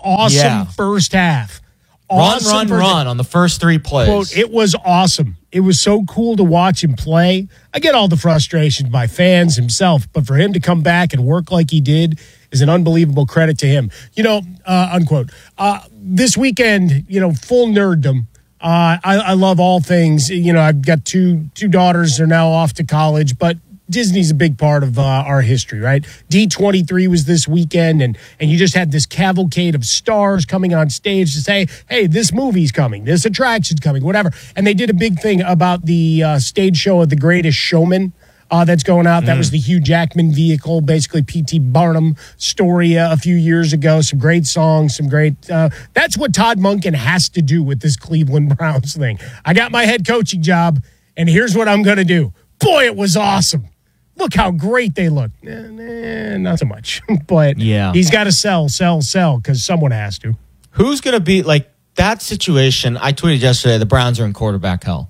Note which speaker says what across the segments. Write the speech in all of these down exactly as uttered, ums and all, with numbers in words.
Speaker 1: awesome
Speaker 2: Yeah.
Speaker 1: first half.
Speaker 2: Awesome run, run,
Speaker 1: first
Speaker 2: run on the first three plays.
Speaker 1: Quote, it was awesome. It was so cool to watch him play. I get all the frustration by fans himself, but for him to come back and work like he did is an unbelievable credit to him. You know, uh, unquote. Uh, this weekend, you know, full nerddom. Uh, I, I love all things. You know, I've got two two daughters. They're now off to college, but Disney's a big part of uh, our history, right? D twenty-three was this weekend, and and you just had this cavalcade of stars coming on stage to say, hey, this movie's coming, this attraction's coming, whatever. And they did a big thing about the uh, stage show of The Greatest Showman uh, that's going out. Mm. That was the Hugh Jackman vehicle, basically P T Barnum story uh, a few years ago. Some great songs, some great uh, – that's what Todd Monken has to do with this Cleveland Browns thing. I got my head coaching job, and here's what I'm going to do. Boy, it was awesome. Look how great they look. Eh, not so much. But
Speaker 2: yeah.
Speaker 1: he's got to sell, sell, sell because someone has to.
Speaker 2: Who's going to be like that situation? I tweeted yesterday the Browns are in quarterback hell.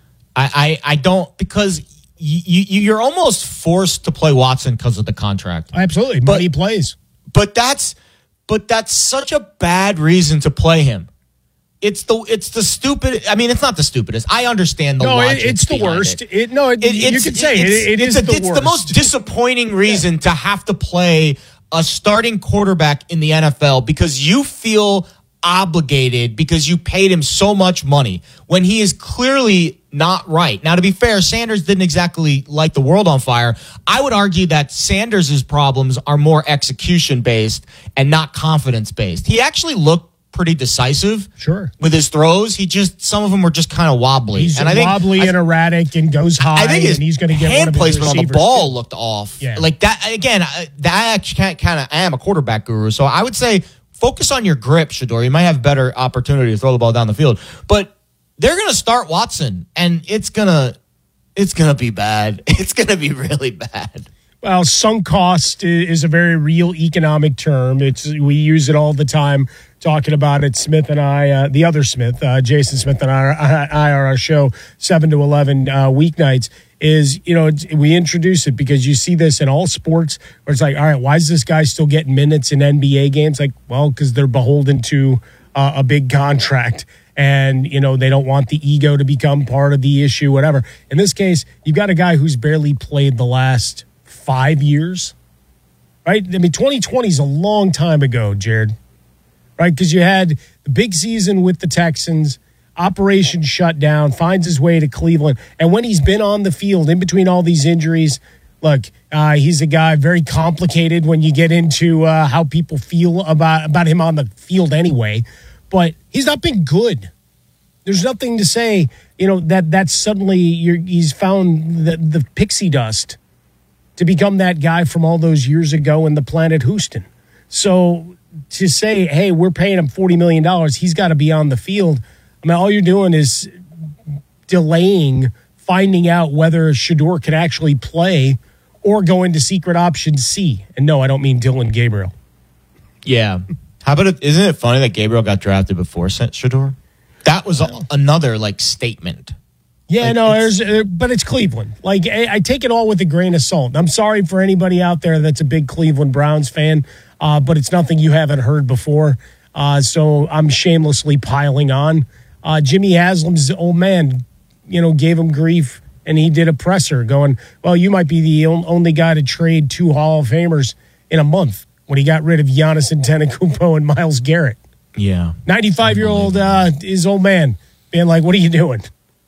Speaker 2: I, I, I don't because you, you, you're almost forced to play Watson because of the contract.
Speaker 1: Absolutely.
Speaker 2: But
Speaker 1: money plays.
Speaker 2: But that's but that's such a bad reason to play him. It's the it's the stupid. I mean, it's not the stupidest. I understand the
Speaker 1: no,
Speaker 2: logic.
Speaker 1: It, it's the worst.
Speaker 2: It.
Speaker 1: It, no, it,
Speaker 2: it,
Speaker 1: you can say
Speaker 2: it's,
Speaker 1: it, it
Speaker 2: it's
Speaker 1: is
Speaker 2: a,
Speaker 1: the
Speaker 2: it's
Speaker 1: worst.
Speaker 2: the most disappointing reason yeah. to have to play a starting quarterback in the N F L because you feel obligated because you paid him so much money when he is clearly not right. Now, to be fair, Sanders didn't exactly light the world on fire. I would argue that Sanders' problems are more execution-based and not confidence-based. He actually looked pretty decisive
Speaker 1: sure.
Speaker 2: with his throws. He just, some of them were just kind of wobbly.
Speaker 1: He's
Speaker 2: and I think,
Speaker 1: wobbly
Speaker 2: I,
Speaker 1: and erratic and goes high,
Speaker 2: I think his
Speaker 1: and he's going to get
Speaker 2: hand
Speaker 1: one of his
Speaker 2: placement on the
Speaker 1: receivers.
Speaker 2: ball looked off.
Speaker 1: Yeah.
Speaker 2: Like that, again, I- that actually kind of, I am a quarterback guru, so I would say focus on your grip, Shedeur. You might have a better opportunity to throw the ball down the field. But they're going to start Watson, and it's going to, it's going to be bad. It's going to be really bad.
Speaker 1: Well, sunk cost is a very real economic term. It's we use it all the time, talking about it. Smith and I, uh, the other Smith, uh, Jason Smith and I, I are our show seven to eleven uh, weeknights. Is you know it's, we introduce it because you see this in all sports where it's like, all right, why is this guy still getting minutes in N B A games? Like, well, because they're beholden to uh, a big contract. And, you know, they don't want the ego to become part of the issue, whatever. In this case, you've got a guy who's barely played the last five years, right? I mean, twenty twenty is a long time ago, Jared, right? Because you had the big season with the Texans, operation shut down, finds his way to Cleveland. And when he's been on the field in between all these injuries, look, uh, he's a guy very complicated when you get into uh, how people feel about, about him on the field anyway. But he's not been good. There's nothing to say, you know, that that's suddenly you're, he's found the, the pixie dust to become that guy from all those years ago in the Planet Houston. So to say, hey, we're paying him forty million dollars, he's got to be on the field. I mean, all you're doing is delaying finding out whether Shedeur could actually play or go into secret option C. And no, I don't mean Dylan Gabriel.
Speaker 2: Yeah. How about it? Isn't it funny that Gabriel got drafted before Shedeur? That was a, another like statement.
Speaker 1: Yeah,
Speaker 2: like,
Speaker 1: no,
Speaker 2: it's,
Speaker 1: there's, uh, but it's Cleveland. Like I, I take it all with a grain of salt. I'm sorry for anybody out there that's a big Cleveland Browns fan, uh, but it's nothing you haven't heard before. Uh, so I'm shamelessly piling on. Uh, Jimmy Haslam's old man, you know, gave him grief, and he did a presser going, "Well, you might be the only guy to trade two Hall of Famers in a month." When he got rid of Giannis Antetokounmpo and Myles Garrett.
Speaker 2: Yeah.
Speaker 1: ninety-five-year-old uh, his old man being like, what are you doing?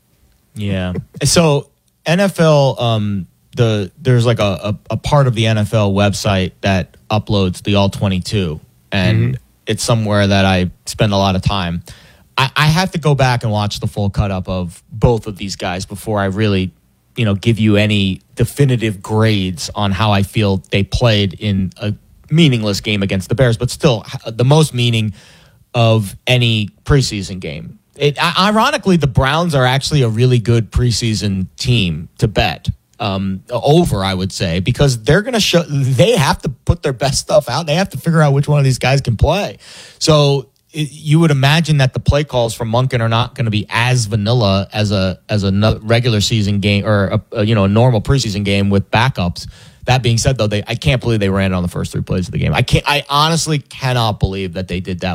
Speaker 2: Yeah. So N F L, um, the there's like a, a, a part of the N F L website that uploads the all twenty-two, and mm-hmm. it's somewhere that I spend a lot of time. I, I have to go back and watch the full cut up of both of these guys before I really, you know, give you any definitive grades on how I feel they played in a meaningless game against the Bears, but still the most meaning of any preseason game. It, ironically, the Browns are actually a really good preseason team to bet um, over, I would say, because they're going to show, they have to put their best stuff out. They have to figure out which one of these guys can play. So it, you would imagine that the play calls from Monken are not going to be as vanilla as a as a regular season game or a, a, you know a normal preseason game with backups. That being said, though, they I can't believe they ran it on the first three plays of the game. I can't. I honestly cannot believe that they did that